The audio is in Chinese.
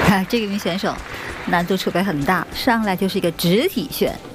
这个名选手难度储备很大，上来就是一个直体旋。